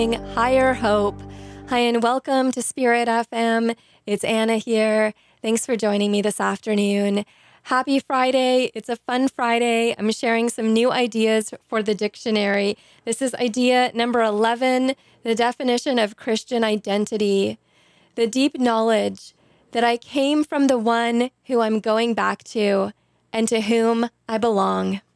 Higher Hope. Hi, and welcome to Spirit FM. It's Anna here. Thanks for joining me this afternoon. Happy Friday. It's a fun Friday. I'm sharing some new ideas for the dictionary. This is idea number 11, the definition of Christian identity. The deep knowledge that I came from the one who I'm going back to and to whom I belong.